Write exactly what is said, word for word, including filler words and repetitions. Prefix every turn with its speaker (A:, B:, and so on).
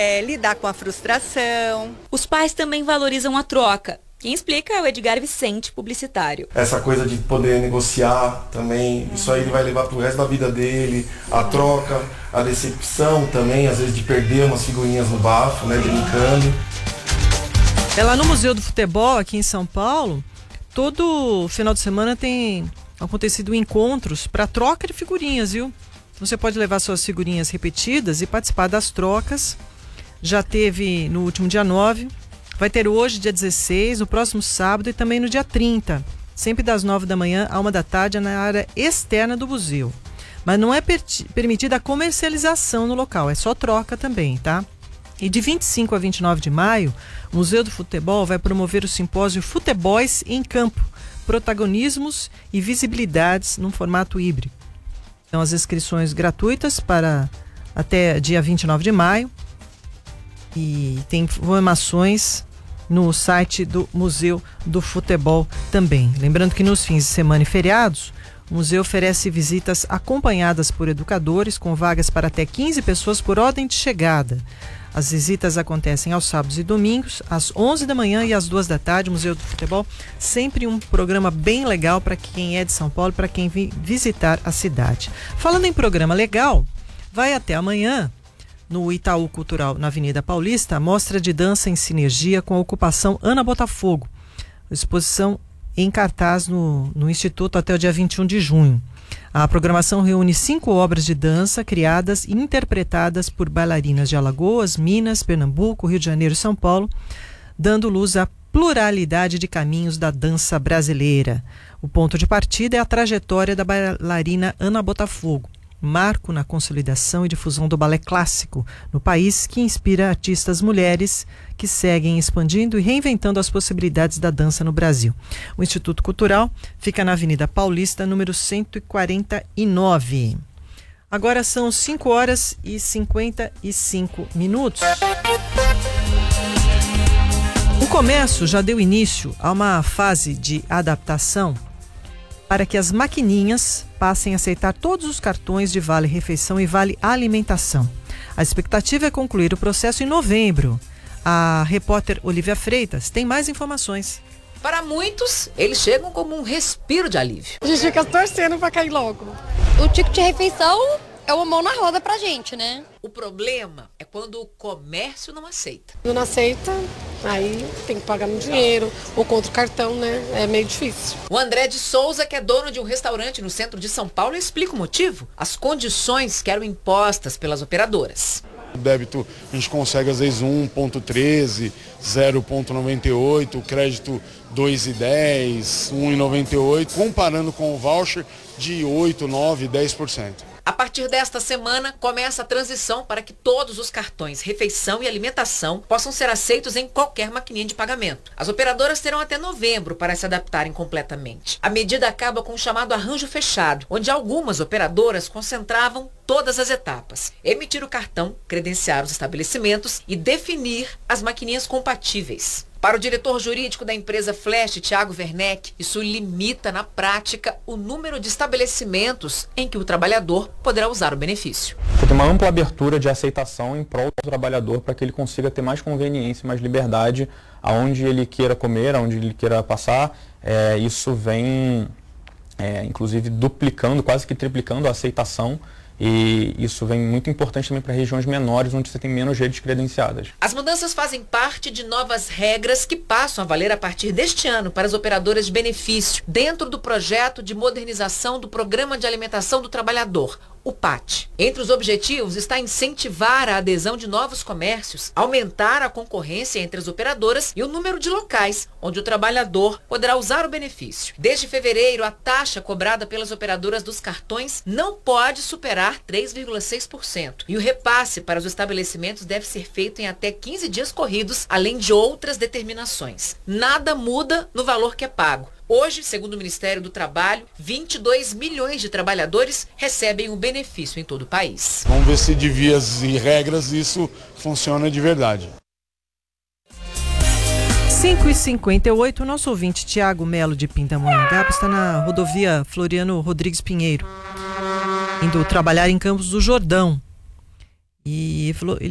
A: é, lidar com a frustração.
B: Os pais também valorizam a troca. Quem explica é o Edgar Vicente, publicitário.
C: Essa coisa de poder negociar também, isso aí ele vai levar pro resto da vida dele, a troca, a decepção também, às vezes de perder umas figurinhas no bafo, né, brincando.
D: É lá no Museu do Futebol, aqui em São Paulo, todo final de semana tem acontecido encontros para troca de figurinhas, viu? Você pode levar suas figurinhas repetidas e participar das trocas. Já teve no último dia nove, vai ter hoje, dia dezesseis, no próximo sábado e também no dia trinta, sempre das nove da manhã à uma da tarde na área externa do museu. Mas não é per- permitida a comercialização no local, é só troca também, tá? E de vinte e cinco a vinte e nove de maio, o Museu do Futebol vai promover o simpósio Futeboys em Campo, protagonismos e visibilidades num formato híbrido. Então, as inscrições gratuitas para até dia vinte e nove de maio e tem informações no site do Museu do Futebol também. Lembrando que nos fins de semana e feriados, o museu oferece visitas acompanhadas por educadores com vagas para até quinze pessoas por ordem de chegada. As visitas acontecem aos sábados e domingos, às onze da manhã e às duas da tarde. O Museu do Futebol, sempre um programa bem legal para quem é de São Paulo, para quem vem visitar a cidade. Falando em programa legal, vai até amanhã, no Itaú Cultural, na Avenida Paulista, a mostra de dança em sinergia com a ocupação Ana Botafogo. A exposição em cartaz no, no Instituto até o dia vinte e um de junho. A programação reúne cinco obras de dança criadas e interpretadas por bailarinas de Alagoas, Minas, Pernambuco, Rio de Janeiro e São Paulo, dando luz à pluralidade de caminhos da dança brasileira. O ponto de partida é a trajetória da bailarina Ana Botafogo, marco na consolidação e difusão do balé clássico no país, que inspira artistas mulheres que seguem expandindo e reinventando as possibilidades da dança no Brasil. O Instituto Cultural fica na Avenida Paulista, número cento e quarenta e nove. Agora são cinco horas e cinquenta e cinco minutos. O comércio já deu início a uma fase de adaptação para que as maquininhas passem a aceitar todos os cartões de Vale Refeição e Vale Alimentação. A expectativa é concluir o processo em novembro. A repórter Olivia Freitas tem mais informações.
E: Para muitos, eles chegam como um respiro de alívio.
F: A gente fica torcendo para cair logo.
G: O ticket de refeição é uma mão na roda pra gente, né?
E: O problema é quando o comércio não aceita.
F: Não aceita, aí tem que pagar no dinheiro ou contra o cartão, né? É meio difícil.
E: O André de Souza, que é dono de um restaurante no centro de São Paulo, explica o motivo. As condições que eram impostas pelas operadoras.
H: O débito a gente consegue às vezes um ponto treze, zero ponto noventa e oito, o crédito dois e dez, um e noventa e oito, comparando com o voucher de oito, nove, dez por cento.
E: A partir desta semana, começa a transição para que todos os cartões refeição e alimentação possam ser aceitos em qualquer maquininha de pagamento. As operadoras terão até novembro para se adaptarem completamente. A medida acaba com o chamado arranjo fechado, onde algumas operadoras concentravam todas as etapas: emitir o cartão, credenciar os estabelecimentos e definir as maquininhas compatíveis. Para o diretor jurídico da empresa Flash, Thiago Werneck, isso limita na prática o número de estabelecimentos em que o trabalhador poderá usar o benefício.
I: Tem uma ampla abertura de aceitação em prol do trabalhador para que ele consiga ter mais conveniência, mais liberdade aonde ele queira comer, aonde ele queira passar. É, isso vem, é, inclusive, duplicando, quase que triplicando a aceitação. E isso vem muito importante também para regiões menores, onde você tem menos redes credenciadas.
E: As mudanças fazem parte de novas regras que passam a valer a partir deste ano para as operadoras de benefício, dentro do projeto de modernização do Programa de Alimentação do Trabalhador, o P A T. Entre os objetivos está incentivar a adesão de novos comércios, aumentar a concorrência entre as operadoras e o número de locais onde o trabalhador poderá usar o benefício. Desde fevereiro, a taxa cobrada pelas operadoras dos cartões não pode superar três vírgula seis por cento. E o repasse para os estabelecimentos deve ser feito em até quinze dias corridos, além de outras determinações. Nada muda no valor que é pago. Hoje, segundo o Ministério do Trabalho, vinte e dois milhões de trabalhadores recebem o benefício em todo o país.
H: Vamos ver se de vias e regras isso funciona de verdade.
D: cinco e cinquenta e oito, o nosso ouvinte Tiago Melo de Pindamonhangaba está na rodovia Floriano Rodrigues Pinheiro, indo trabalhar em Campos do Jordão. E falou,